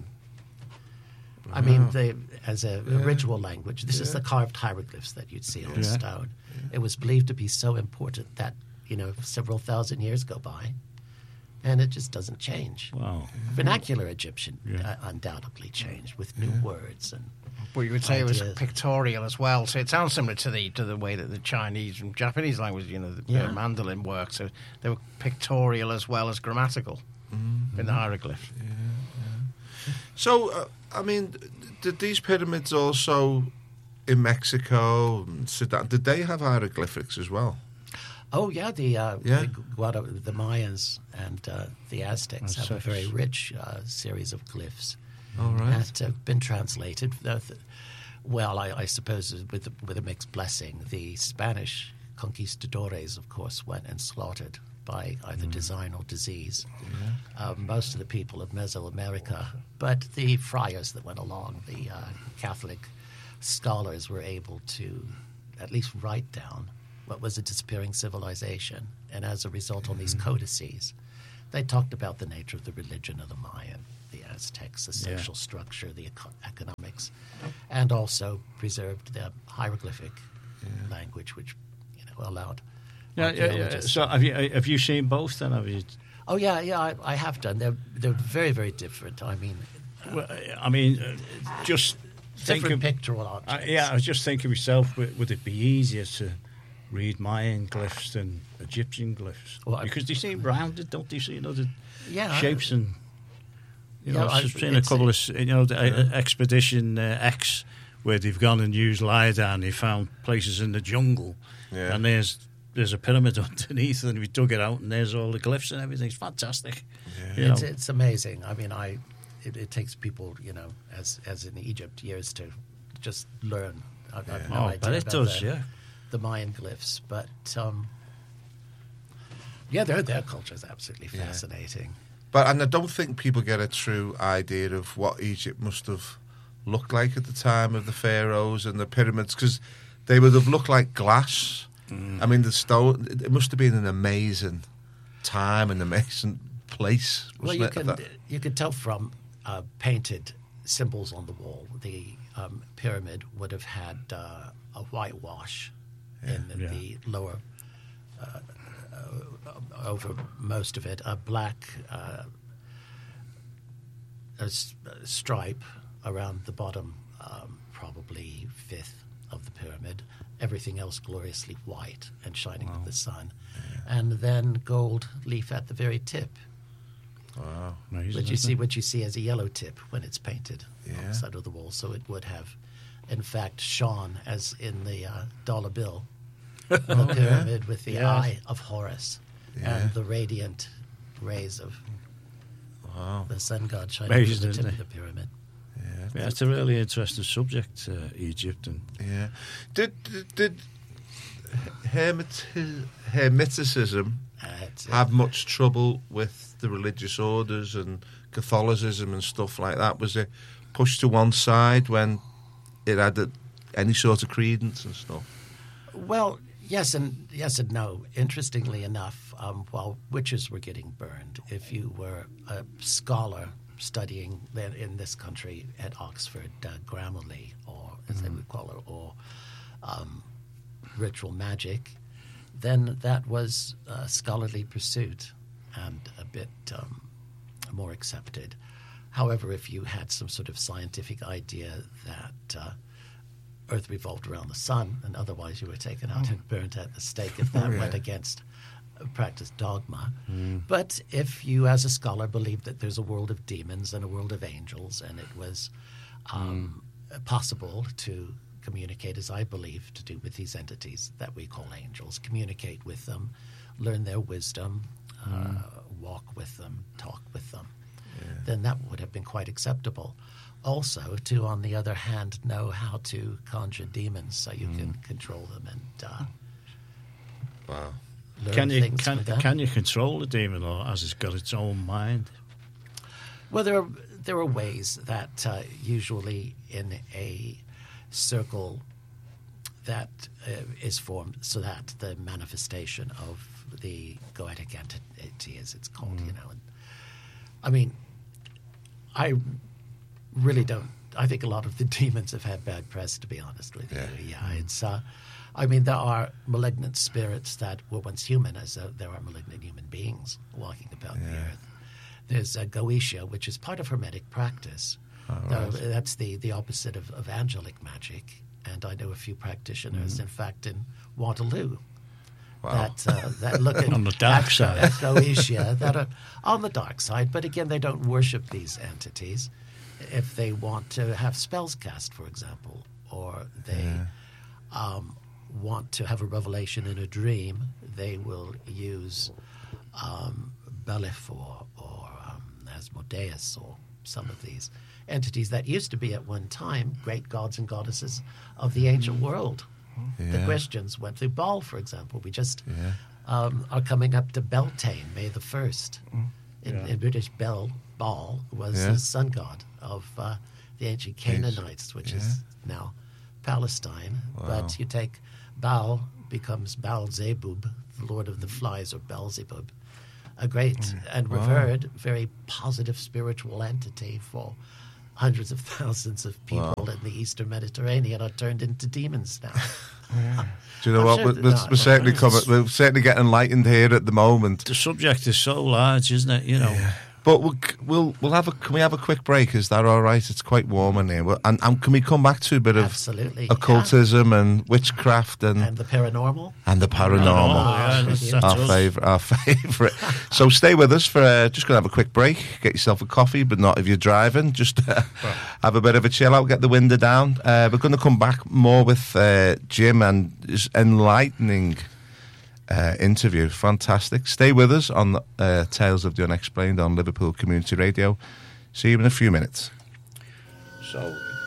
A: I mean, they, as a, a ritual language, this is the carved hieroglyphs that you'd see on
C: Yeah.
A: stone. It was believed to be so important that, you know, several thousand years go by, and it just doesn't change.
C: Wow.
A: Vernacular Egyptian
C: Yeah.
A: uh, undoubtedly changed with new words and.
D: But you would say it was
A: Ideas.
D: pictorial as well, so it sounds similar to the to the way that the Chinese and Japanese language, you know, the
A: Yeah.
D: uh, Mandarin worked. So they were pictorial as well as grammatical in the hieroglyph.
B: So, uh, I mean, d- did these pyramids also in Mexico, and Sudan, did they have hieroglyphics as well?
A: Oh yeah, the uh,
B: Yeah.
A: the, Guada, the Mayans and uh, the Aztecs have a
C: Aztecs.
A: very rich uh, series of glyphs
B: All right.
A: that have been translated. The- the- Well, I, I suppose with with a mixed blessing. The Spanish conquistadores, of course, went and slaughtered by either design or disease uh, most of the people of Mesoamerica. But the friars that went along, the uh, Catholic scholars, were able to at least write down what was a disappearing civilization. And as a result, on these codices, they talked about the nature of the religion of the Mayan, the Aztecs, the
C: Yeah.
A: social structure, the eco- economics, and also preserved the hieroglyphic language, which you know allowed.
C: Yeah, yeah, yeah.
A: archaeologists-
C: So have you have you seen both then? Have you?
A: Oh yeah, yeah, I, I have done. They're they're very very different. I mean,
C: Well, I mean, uh, just
A: different
C: thinking.
A: pictorial
C: Uh,
A: objects.
C: yeah, I was just thinking myself. Would, would it be easier to read Mayan glyphs than Egyptian glyphs?
A: Well, I-
C: because they seem rounded, don't they? See, you know, the
A: Yeah, I-
C: shapes and. You
A: Yeah,
C: know,
A: I-
C: I've seen a
A: it's-
C: couple of, you know, the, uh, Expedition uh, X, where they've gone and used LiDAR and they found places in the jungle,
B: Yeah.
C: and there's there's a pyramid underneath, and we dug it out, and there's all the glyphs and everything. It's fantastic. You
A: It's,
C: know.
A: it's amazing. I mean, I it, it takes people, you know, as as in Egypt, years to just learn. I, I've no
C: Oh,
A: idea
C: but it
A: about
C: does,
A: the,
C: yeah.
A: the Mayan glyphs, but um, yeah, their their culture is absolutely
B: Yeah.
A: fascinating.
B: But and I don't think people get a true idea of what Egypt must have looked like at the time of the pharaohs and the pyramids, because they would have looked like glass.
C: Mm.
B: I mean, the stone. It must have been an amazing time, an amazing place.
A: Well,
B: wasn't
A: you
B: it,
A: can
B: that-
A: you can tell from uh, painted symbols on the wall. The um, pyramid would have had uh, a whitewash in the,
C: Yeah.
A: the lower uh, uh, over most of it, a black uh, a s- a stripe around the bottom, um, probably fifth of the pyramid. Everything else gloriously white and shining with the sun, and then gold leaf at the very tip.
B: Wow.
C: Amazing,
A: Which you
C: isn't
A: see,
C: it?
A: what you see as a yellow tip when it's painted on
B: Yeah.
A: the side of the wall. So it would have, in fact, shone as in the uh, dollar bill, the pyramid with the
C: Yeah.
A: eye of Horus
B: Yeah.
A: and the radiant rays of
B: Wow.
A: the sun god shining
C: Amazing,
A: through the tip
C: isn't
A: of the pyramid.
B: Yeah.
C: Yeah, it's a really interesting subject, uh, Egypt, and
B: Yeah. Did did, did Hermeti- Hermeticism
A: Uh, it's,
B: have much trouble with the religious orders and Catholicism and stuff like that? Was it pushed to one side when it had a, any sort of credence and stuff?
A: Well, yes and yes and no. Interestingly enough, um, while witches were getting burned, if you were a scholar studying then in this country at Oxford, uh, Grammarly, or as they would call it, or um, ritual magic, then that was a scholarly pursuit and a bit um, more accepted. However, if you had some sort of scientific idea that uh, Earth revolved around the sun, and otherwise you were taken out and burnt at the stake if that went against uh, practiced dogma. But if you, as a scholar, believed that there's a world of demons and a world of angels, and it was um, possible to communicate, as I believe, to do with these entities that we call angels, communicate with them, learn their wisdom, uh, walk with them, talk with them, then that would have been quite acceptable. Also, to, on the other hand, know how to conjure demons so you can control them and uh,
B: Wow.
A: learn
C: can you
A: things
C: can,
A: with them.
C: can you control the demon, or has it got its own mind?
A: Well, there are, there are ways that uh, usually in a circle that uh, is formed so that the manifestation of the goetic entity, as it's called, you know. And, I mean, I really don't. I think a lot of the demons have had bad press, to be honest with
B: Yeah.
A: you. Yeah, it's. Uh, I mean, there are malignant spirits that were once human, as uh, there are malignant human beings walking about the earth. There's uh, Goetia, which is part of Hermetic practice. Though that's the, the opposite of, of angelic magic. And I know a few practitioners, in fact, in Waterloo,
B: Wow.
A: that uh, that look at
C: On the dark
A: at,
C: side.
A: at Goetia, that are on the dark side. But again, they don't worship these entities. If they want to have spells cast, for example, or they um, want to have a revelation in a dream, they will use um, Bellefor or um, Asmodeus or some of these entities that used to be at one time great gods and goddesses of the ancient world. The
B: Yeah.
A: Christians went through Baal, for example. We just
B: Yeah.
A: um, are coming up to Beltane, May the first. In,
C: Yeah.
A: in British, Bel, Baal was
B: Yeah.
A: the sun god of uh, the ancient Canaanites, which is now Palestine.
B: Wow.
A: But you take Baal, becomes Baal Zebub, the lord of the flies, or Beelzebub, a great and revered, very positive spiritual entity for hundreds of thousands of people in the Eastern Mediterranean are turned into demons now.
B: Do you know
A: I'm
B: what?
A: sure
B: we're
A: that-
B: we're,
A: no,
B: we're
A: no,
B: certainly
A: it's-
B: coming, we're certainly getting enlightened here at the moment.
C: The subject is so large, isn't it? You know.
B: But we'll we'll we'll have a can we have a quick break? Is that all right? It's quite warm in here. Well, And, and can we come back to a bit of
A: Absolutely,
B: occultism and witchcraft and
A: And the paranormal.
B: and the paranormal?
C: yeah, that's- that's
B: our
C: us.
B: favorite, our favorite. So stay with us for uh, just gonna have a quick break. Get yourself a coffee, but not if you're driving. Just uh, have a bit of a chill out, get the window down. Uh, we're going to come back more with uh, Jim and his enlightening uh, interview. Fantastic. Stay with us on uh, Tales of the Unexplained on Liverpool Community Radio. See you in a few minutes.
C: So.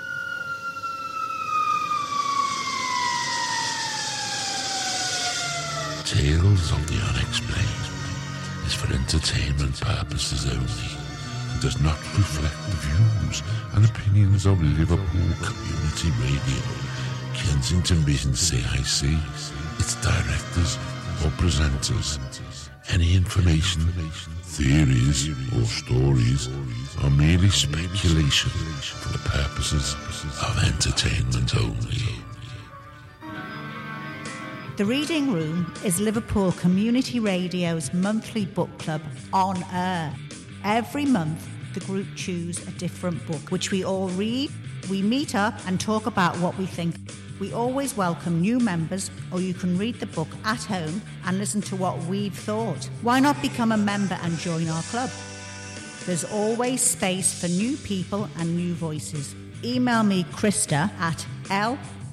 E: Tales of the Unexplained is for entertainment purposes only and does not reflect the views and opinions of Liverpool Community Radio, Kensington Mission C I C, its directors or presenters. Any information, theories or stories are merely speculation for the purposes of entertainment only.
F: The Reading Room is Liverpool Community Radio's monthly book club on air. Every month, the group choose a different book, which we all read. We meet up and talk about what we think. We always welcome new members, or you can read the book at home and listen to what we've thought. Why not become a member and join our club? There's always space for new people and new voices. Email me, Krista, at l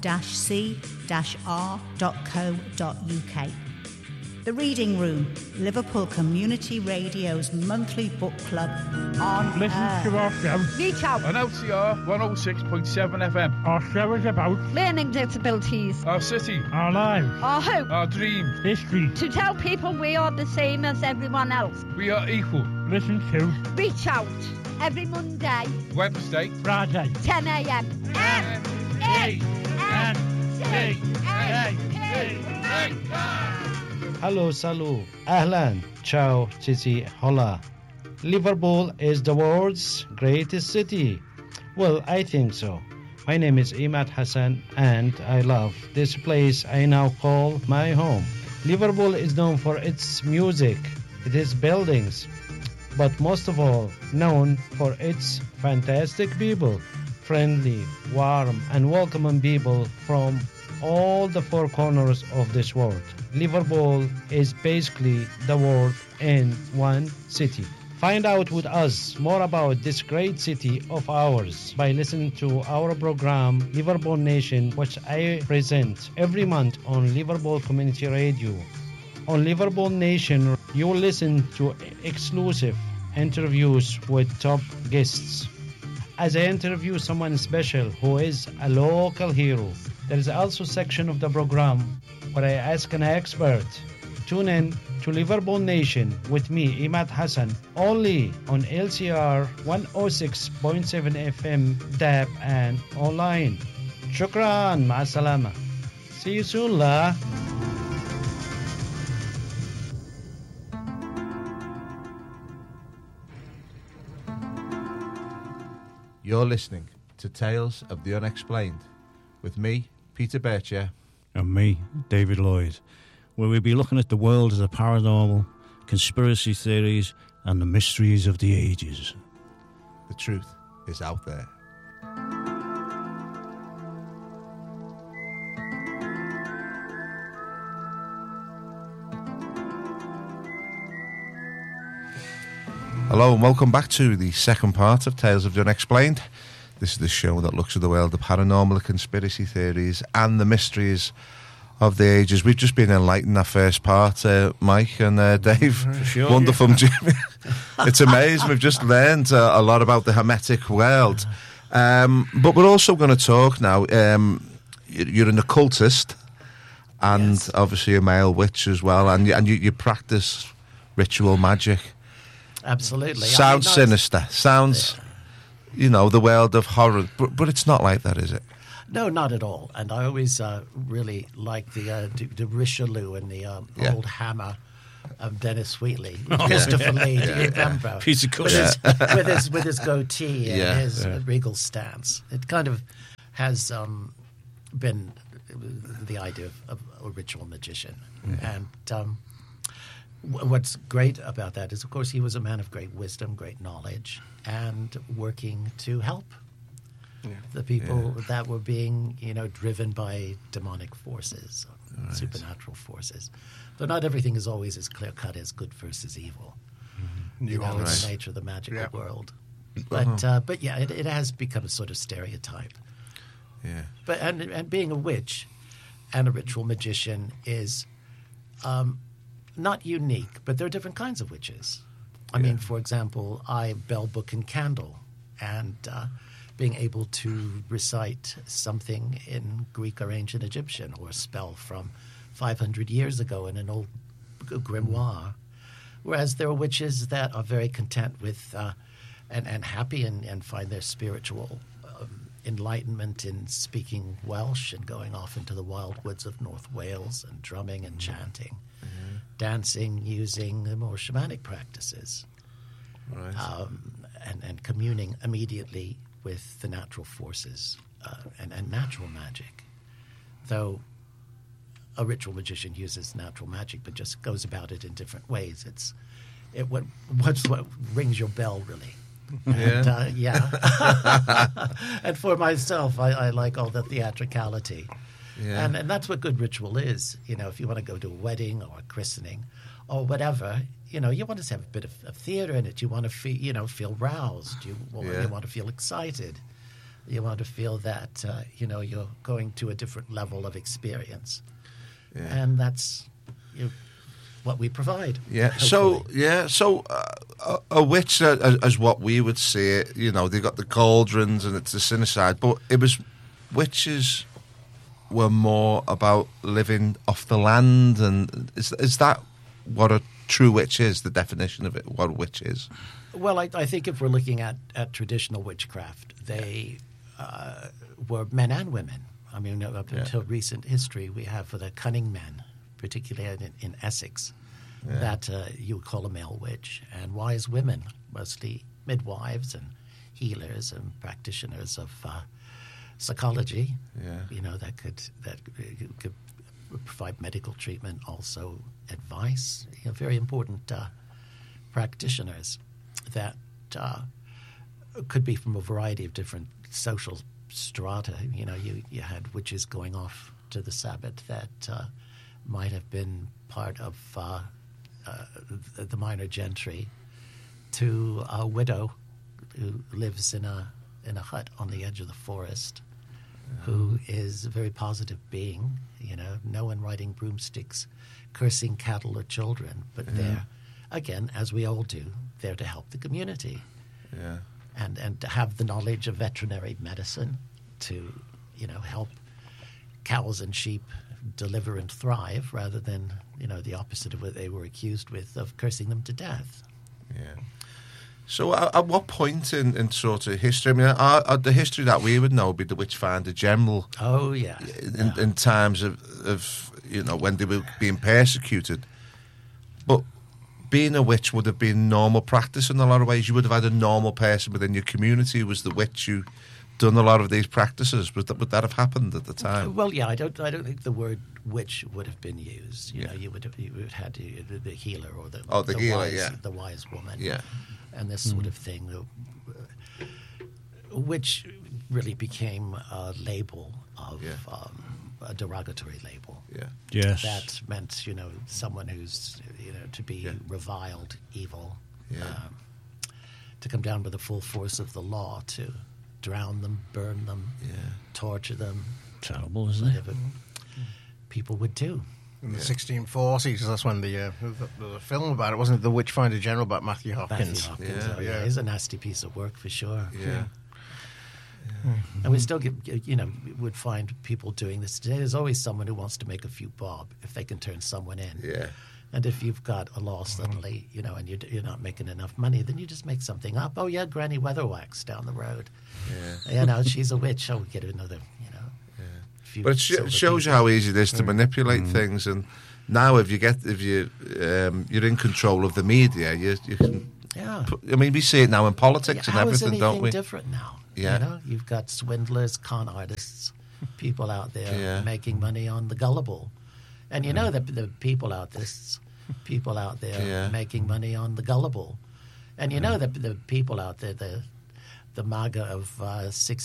F: c r dot co dot u k. The Reading Room, Liverpool Community Radio's monthly book club on
G: Listen
F: air.
G: to our show
F: Reach out.
G: on L C R one oh six point seven F M. Our show is about
H: Learning disabilities,
G: our city,
F: Our lives.
H: our hope,
G: our dreams.
F: History.
H: to tell people we are the same as everyone else.
G: We are equal.
F: Listen to
H: Reach out every Monday,
G: Wednesday,
F: Friday.
H: ten a m.
G: M E N C A T.
I: Hello, salut, ahlan, ciao, chichi, hola. Liverpool is the world's greatest city. Well, I think so. My name is Imad Hassan and I love this place I now call my home. Liverpool is known for its music, its buildings, but most of all known for its fantastic people, friendly, warm and welcoming people from all the four corners of this world. Liverpool is basically the world in one city. Find out with us more about this great city of ours by listening to our program Liverpool Nation, which I present every month on Liverpool Community Radio. On Liverpool Nation, you will listen to exclusive interviews with top guests. As I interview someone special who is a local hero, there is also a section of the program where I ask an expert. Tune in to Liverpool Nation with me, Imad Hassan, only on L C R one oh six point seven F M, D A B and online. Shukran, ma'asalama. See you soon, la.
B: You're listening to Tales of the Unexplained with me, Peter Bircher.
C: And me, David Lloyd, where we'll be looking at the world of the paranormal, conspiracy theories, and the mysteries of the ages.
B: The truth is out there. Hello and welcome back to the second part of Tales of the Unexplained. This is the show that looks at the world of paranormal, conspiracy theories and the mysteries of the ages. We've just been enlightened in that first part, uh, Mike and uh, Dave.
C: Sure,
B: Wonderful, Jimmy. It's amazing. We've just learned uh, a lot about the Hermetic world. Um, but we're also going to talk now. Um, you're an occultist and
A: Yes.
B: obviously a male witch as well, and you, and you, you practice ritual magic.
A: Absolutely.
B: Sounds
A: I mean, not-
B: sinister. Sounds, you know, the world of horror. But, but it's not like that, is it?
A: No, not at all. And I always uh, really like the, uh, the, the Richelieu and the um,
B: Yeah.
A: old hammer of Dennis Wheatley, Christopher Lee, do you remember?
C: Peter Cushing.
A: With, his, with his with his goatee and
B: Yeah.
A: his
C: Yeah.
A: regal stance. It kind of has um, been the idea of, of a ritual magician. And um, w- what's great about that is, of course, he was a man of great wisdom, great knowledge, and working to help the people that were being, you know, driven by demonic forces, supernatural forces. Though not everything is always as clear-cut as good versus evil. You know, it's the nature of the magical
D: Yeah.
A: world. But uh, but yeah, it, it has become a sort of stereotype.
B: Yeah.
A: But and and being a witch and a ritual magician is um, not unique, but there are different kinds of witches. I mean, for example, I bell, book, and candle, and uh, being able to recite something in Greek or ancient Egyptian, or a spell from five hundred years ago in an old grimoire. Whereas there are witches that are very content with uh, and, and happy and, and find their spiritual um, enlightenment in speaking Welsh and going off into the wild woods of North Wales and drumming and chanting,
B: Mm-hmm.
A: dancing, using the more shamanic practices,
B: Right.
A: um, and, and communing immediately with the natural forces uh, and, and natural magic. Though a ritual magician uses natural magic, but just goes about it in different ways. It's it what what's what rings your bell, really. And, uh, yeah. And for myself, I, I like all the theatricality.
B: Yeah.
A: And, and that's what good ritual is. You know, if you want to go to a wedding or a christening or whatever, you know, you want to have a bit of, of theater in it. You want to feel, you know, feel roused. You,
B: Yeah.
A: you want to feel excited. You want to feel that, uh, you know, you're going to a different level of experience.
B: Yeah.
A: And that's you know, what we provide.
B: Yeah. So
A: hopefully.
B: yeah. So uh, a, a witch, uh, as, as what we would say it, you know, they got the cauldrons and it's the sinner side, but it was witches were more about living off the land, and is is that what a true witch is? The definition of it, what a witch is.
A: Well, I, I think if we're looking at, at traditional witchcraft, they uh, were men and women. I mean, up until recent history, we have for the cunning men, particularly in, in Essex,
B: Yeah.
A: that uh, you would call a male witch, and wise women, mostly midwives and healers and practitioners of uh, psychology.
B: Yeah.
A: You know, that could that could provide medical treatment, also advice. You know, very important uh, practitioners that uh, could be from a variety of different social strata. You know, you, you had witches going off to the Sabbath that uh, might have been part of uh, uh, the, the minor gentry, to a widow who lives in a in a hut on the edge of the forest, who is a very positive being. You know, no one riding broomsticks, cursing cattle or children, but there, again, as we all do, there to help the community.
B: Yeah.
A: And, and to have the knowledge of veterinary medicine to, you know, help cows and sheep deliver and thrive, rather than, you know, the opposite of what they were accused with, of cursing them to death.
B: Yeah. So at, at what point in, in sort of history, I mean, our, our, the history that we would know would be the Witchfinder General
A: Oh, yeah.
B: in, in times of, of, you know, when they were being persecuted. But being a witch would have been normal practice in a lot of ways. You would have had a normal person within your community who was the witch who done a lot of these practices. Would that, would that have happened at the time?
A: Well, yeah, I don't. I don't think the word witch would have been used. You
B: Yeah.
A: know, you would have you would have had to, the, the healer or the
B: Oh, the healer,
A: wise,
B: yeah.
A: the wise woman,
B: Yeah.
A: and this sort of thing, uh, which really became a label of
B: Yeah.
A: um, a derogatory label.
B: Yeah.
C: Yes.
A: That meant, you know, someone who's, you know, to be
B: Yeah.
A: reviled, evil,
B: Yeah.
A: um, to come down with the full force of the law, to drown them, burn them,
B: Yeah.
A: torture them,
C: Terrible, isn't it?
A: whatever people would do.
D: In the sixteen forties, that's when the, uh, the, the film about it, wasn't it? The Witchfinder General about Matthew Hopkins.
A: Matthew Hopkins,
B: Yeah.
A: oh, yeah, he's a nasty piece of work for sure.
B: Yeah.
A: And we still get, you know, would find people doing this today. There's always someone who wants to make a few bob if they can turn someone in.
B: Yeah.
A: And if you've got a law suddenly, you know, and you're, you're not making enough money, then you just make something up. Oh, yeah, Granny Weatherwax down the road.
B: Yeah.
A: You know, she's a witch. Oh, we get another, you know. Few
B: But it sh-
A: silver
B: shows you
A: pieces.
B: how easy it is to manipulate things, and Now, if you get if you um, you're in control of the media, you you can.
A: Yeah.
B: Put, I mean, we see it now in politics
A: Yeah,
B: and
A: how is
B: everything, don't
A: anything
B: we?
A: different now?
B: Yeah.
A: You know, you've got swindlers, con artists, people out there
B: Yeah.
A: making money on the gullible, and you know that the people out this, people out there
B: Yeah.
A: making money on the gullible, and you know that the people out there, the the MAGA of uh, six